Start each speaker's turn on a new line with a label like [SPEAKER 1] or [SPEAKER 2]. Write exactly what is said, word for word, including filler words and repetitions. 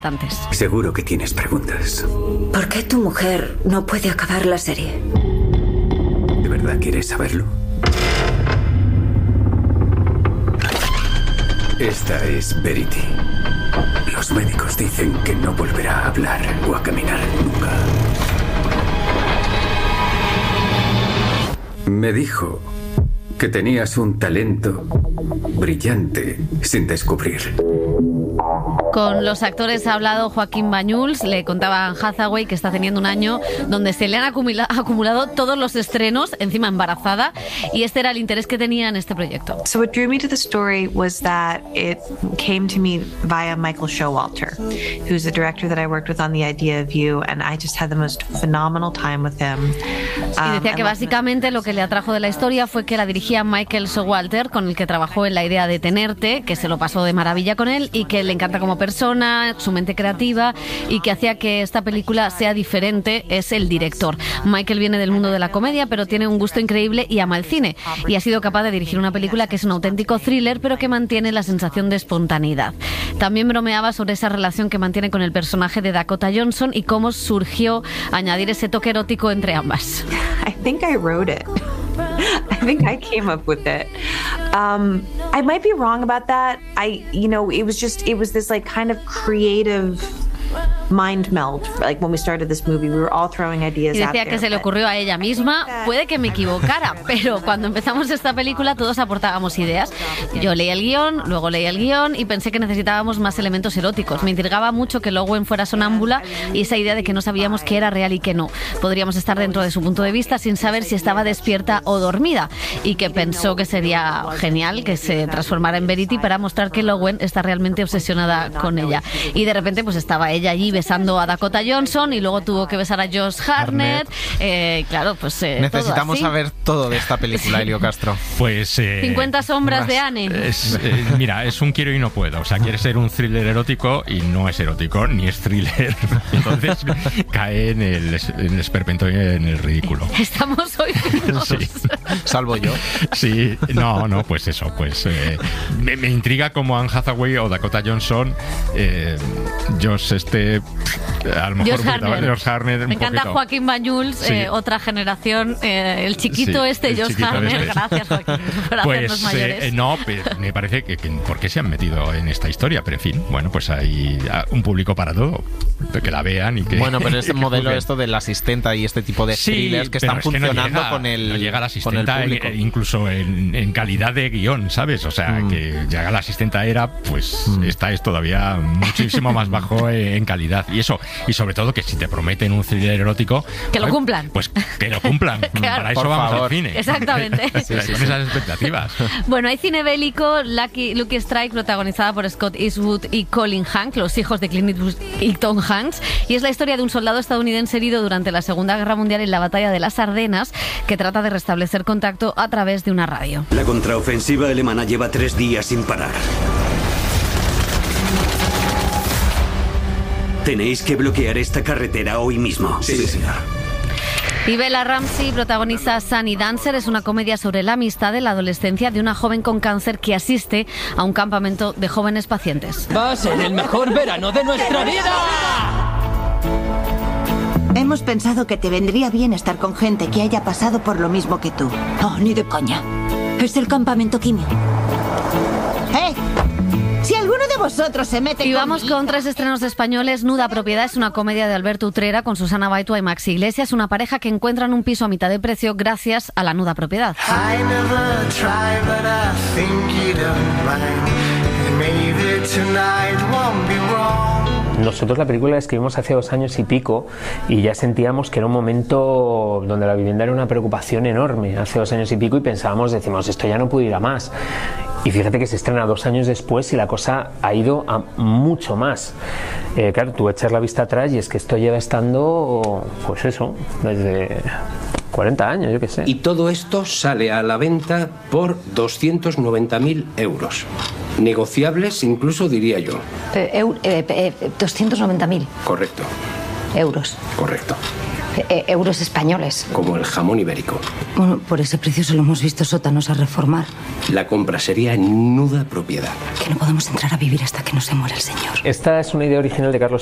[SPEAKER 1] Seguro que tienes preguntas.
[SPEAKER 2] ¿Por qué tu mujer no puede acabar la serie?
[SPEAKER 1] ¿De verdad quieres saberlo? Esta es Verity. Los médicos dicen que no volverá a hablar o a caminar nunca. Me dijo que tenías un talento brillante sin descubrir.
[SPEAKER 3] Con los actores ha hablado Joaquín Banyuls. Le contaba a Anne Hathaway que está teniendo un año donde se le han acumula, acumulado todos los estrenos, encima embarazada, y este era el interés que tenía en este proyecto.
[SPEAKER 4] So what drew me to the story was that it came to me via Michael Showalter, who's the director that I worked with on The Idea of You, and I just had the most phenomenal time with him.
[SPEAKER 3] Y decía que básicamente lo que le atrajo de la historia fue que la dirigía Michael Showalter, con el que trabajó en La Idea de Tenerte, que se lo pasó de maravilla con él y que le encanta como persona, su mente creativa, y que hacía que esta película sea diferente es el director. Michael viene del mundo de la comedia, pero tiene un gusto increíble y ama el cine, y ha sido capaz de dirigir una película que es un auténtico thriller, pero que mantiene la sensación de espontaneidad. También bromeaba sobre esa relación que mantiene con el personaje de Dakota Johnson y cómo surgió añadir ese toque erótico entre ambas.
[SPEAKER 4] I think I wrote it. I think I came up with it. Um, I might be wrong about that. I, you know, it was just, it was this like kind of creative mind meld. Like when we started this movie, we were all throwing ideas
[SPEAKER 3] y
[SPEAKER 4] out
[SPEAKER 3] decía
[SPEAKER 4] there,
[SPEAKER 3] que se le ocurrió a ella misma. Puede que me equivocara, pero cuando empezamos esta película todos aportábamos ideas. Yo leí el guión, luego leí el guión y pensé que necesitábamos más elementos eróticos. Me intrigaba mucho que Lowen fuera sonámbula y esa idea de que no sabíamos qué era real y qué no. Podríamos estar dentro de su punto de vista sin saber si estaba despierta o dormida, y que pensó que sería genial que se transformara en Verity para mostrar que Lowen está realmente obsesionada con ella. Y de repente pues estaba ella allí besando a Dakota Johnson y luego tuvo que besar a Josh Hartnett. Eh, claro, pues eh,
[SPEAKER 5] necesitamos
[SPEAKER 3] todo
[SPEAKER 5] saber todo de esta película, sí. Elio Castro.
[SPEAKER 6] Pues eh,
[SPEAKER 3] cincuenta sombras de Anne.
[SPEAKER 6] Es, eh, mira, es un quiero y no puedo. O sea, quiere ser un thriller erótico y no es erótico ni es thriller. Entonces cae en el, en el esperpento y en el ridículo.
[SPEAKER 3] Estamos hoy finos.
[SPEAKER 6] Sí.
[SPEAKER 5] Salvo yo.
[SPEAKER 6] Sí, no, no, pues eso, pues eh, me, me intriga como Anne Hathaway o Dakota Johnson, eh, Josh este, a lo mejor
[SPEAKER 3] Josh Hartnett.
[SPEAKER 6] Josh Hartnett
[SPEAKER 3] me encanta
[SPEAKER 6] poquito.
[SPEAKER 3] Joaquín Banyuls,
[SPEAKER 6] Sí.
[SPEAKER 3] eh, otra generación, eh, el chiquito
[SPEAKER 6] Sí,
[SPEAKER 3] este,
[SPEAKER 6] el
[SPEAKER 3] Josh
[SPEAKER 6] chiquito
[SPEAKER 3] Hartnett.
[SPEAKER 6] este.
[SPEAKER 3] Gracias, Joaquín, por
[SPEAKER 6] pues,
[SPEAKER 3] hacernos mayores.
[SPEAKER 6] Eh, no, pero me parece que, que ¿por qué se han metido en esta historia? Pero en fin, bueno, pues hay un público para todo, que la vean y que...
[SPEAKER 5] Bueno, pero este modelo,
[SPEAKER 6] juzguen.
[SPEAKER 5] Esto de la asistenta y este tipo de
[SPEAKER 6] Sí,
[SPEAKER 5] thrillers que
[SPEAKER 6] pero
[SPEAKER 5] están
[SPEAKER 6] es que no
[SPEAKER 5] funcionando
[SPEAKER 6] llega,
[SPEAKER 5] con el
[SPEAKER 6] no llega la
[SPEAKER 5] con el
[SPEAKER 6] asistenta
[SPEAKER 5] público.
[SPEAKER 6] en- incluso en, en calidad de guión, ¿sabes? O sea,
[SPEAKER 5] Mm.
[SPEAKER 6] que llega la asistenta era, pues
[SPEAKER 5] Mm.
[SPEAKER 6] esta es todavía muchísimo más bajo en, en calidad. Y eso, y sobre todo que si te prometen un thriller erótico...
[SPEAKER 3] Que lo
[SPEAKER 6] pues,
[SPEAKER 3] cumplan.
[SPEAKER 6] Pues que lo cumplan.
[SPEAKER 3] Claro.
[SPEAKER 6] Para eso
[SPEAKER 5] Por
[SPEAKER 6] vamos
[SPEAKER 5] favor.
[SPEAKER 6] al cine.
[SPEAKER 3] Exactamente.
[SPEAKER 6] Sí, sí, con esas expectativas.
[SPEAKER 3] Bueno, hay cine bélico, Lucky, Lucky Strike, protagonizada por Scott Eastwood y Colin Hanks, los hijos de Clint Eastwood y Tom Hanks, y es la historia de un soldado estadounidense herido durante la Segunda Guerra Mundial en la batalla de las Ardenas, que trata de restablecer contacto a través de una radio.
[SPEAKER 1] La contraofensiva alemana lleva tres días sin parar. Tenéis que bloquear esta carretera hoy mismo.
[SPEAKER 7] Sí, señor.
[SPEAKER 3] Y Bella Ramsey protagoniza Sunny Dancer. Es una comedia sobre la amistad en la adolescencia de una joven con cáncer que asiste a un campamento de jóvenes pacientes.
[SPEAKER 8] Va a ser el mejor verano de nuestra vida.
[SPEAKER 9] Hemos pensado que te vendría bien estar con gente que haya pasado por lo mismo que tú. Oh, ni de coña. Es el campamento quimio. ¡Eh! Si alguno de vosotros se mete
[SPEAKER 3] Y vamos
[SPEAKER 9] conmigo-
[SPEAKER 3] con tres estrenos españoles. Nuda Propiedad es una comedia de Alberto Utrera con Susana Baitua y Maxi Iglesias, una pareja que encuentran un piso a mitad de precio gracias a la nuda propiedad.
[SPEAKER 10] I never try, but I think you don't mind. Maybe tonight won't be wrong.
[SPEAKER 11] Nosotros la película la escribimos hace dos años y pico y ya sentíamos que era un momento donde la vivienda era una preocupación enorme, hace dos años y pico, y pensábamos, decimos, esto ya no puede ir a más. Y fíjate que se estrena dos años después y la cosa ha ido a mucho más. Eh, claro, tú echas la vista atrás y es que esto lleva estando, pues eso, desde cuarenta años, yo qué sé.
[SPEAKER 12] Y todo esto sale a la venta por doscientos noventa mil euros. Negociables incluso, diría yo.
[SPEAKER 2] Eh, eu- eh, eh, doscientos noventa mil.
[SPEAKER 12] Correcto.
[SPEAKER 7] Euros.
[SPEAKER 12] Correcto.
[SPEAKER 7] Eh, euros españoles.
[SPEAKER 12] Como el jamón ibérico.
[SPEAKER 7] Bueno, por ese precio solo hemos visto sótanos a reformar.
[SPEAKER 12] La compra sería en nuda propiedad.
[SPEAKER 7] Que no podemos entrar a vivir hasta que no se muera el señor.
[SPEAKER 11] Esta es una idea original de Carlos